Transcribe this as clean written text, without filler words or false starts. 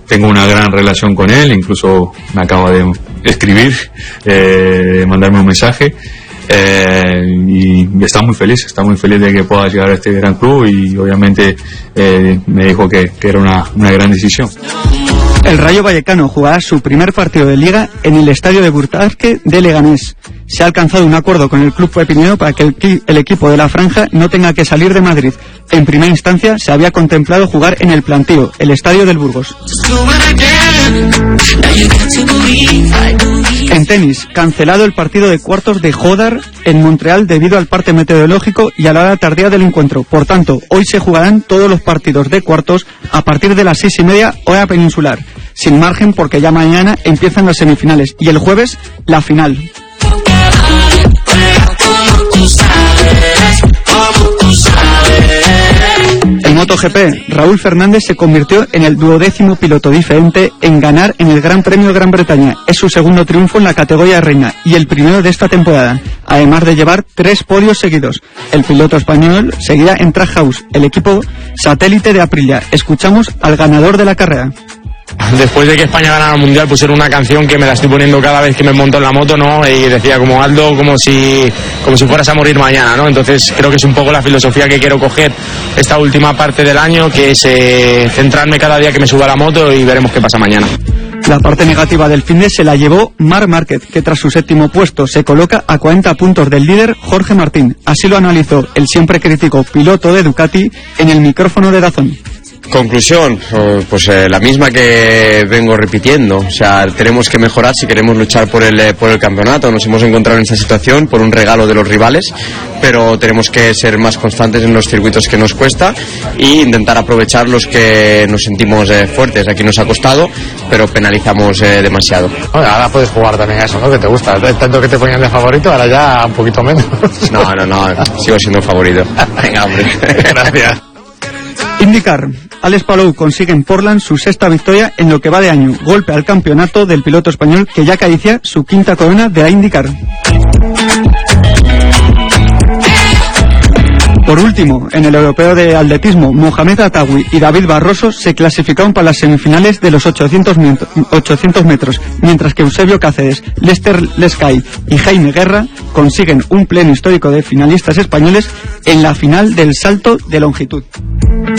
tengo una gran relación con él, incluso me acaba de escribir, mandarme un mensaje. Y está muy feliz de que pueda llegar a este gran club, y obviamente me dijo que era una gran decisión. El Rayo Vallecano jugará su primer partido de Liga en el estadio de Burtarque de Leganés. Se ha alcanzado un acuerdo con el club pepinero para que el equipo de la franja no tenga que salir de Madrid. En primera instancia se había contemplado jugar en el Plantío, el estadio del Burgos. En tenis, cancelado el partido de cuartos de Jodar en Montreal debido al parte meteorológico y a la hora tardía del encuentro. Por tanto, hoy se jugarán todos los partidos de cuartos a partir de las 6:30 hora peninsular, sin margen porque ya mañana empiezan las semifinales y el jueves la final. En MotoGP, Raúl Fernández se convirtió en el 12º piloto diferente en ganar en el Gran Premio de Gran Bretaña. Es su segundo triunfo en la categoría reina y el primero de esta temporada, además de llevar 3 podios seguidos. El piloto español seguirá en Trackhouse, el equipo satélite de Aprilia. Escuchamos al ganador de la carrera. Después de que España ganara el Mundial, pues era una canción que me la estoy poniendo cada vez que me monto en la moto, ¿no? Y decía como Aldo, como si fueras a morir mañana, ¿no? Entonces creo que es un poco la filosofía que quiero coger esta última parte del año, que es centrarme cada día que me suba a la moto y veremos qué pasa mañana. La parte negativa del finde se la llevó Marc Márquez, que tras su 7º puesto se coloca a 40 puntos del líder Jorge Martín. Así lo analizó el siempre crítico piloto de Ducati en el micrófono de DAZN. Conclusión, pues la misma que vengo repitiendo. O sea, tenemos que mejorar si queremos luchar por el campeonato. Nos hemos encontrado en esta situación por un regalo de los rivales, pero tenemos que ser más constantes en los circuitos que nos cuesta e intentar aprovechar los que nos sentimos fuertes. Aquí nos ha costado, pero penalizamos demasiado. Bueno, ahora puedes jugar también a eso, ¿no? Que te gusta. Tanto que te ponían de favorito, ahora ya un poquito menos. No, sigo siendo favorito. Venga, hombre. Gracias. IndyCar. Alex Palou consigue en Portland su 6ª victoria en lo que va de año, golpe al campeonato del piloto español que ya acaricia su 5ª corona de la IndyCar. Por último, en el europeo de atletismo, Mohamed Atawi y David Barroso se clasificaron para las semifinales de los 800 metros, mientras que Eusebio Cáceres, Lester Lescay y Jaime Guerra consiguen un pleno histórico de finalistas españoles en la final del salto de longitud.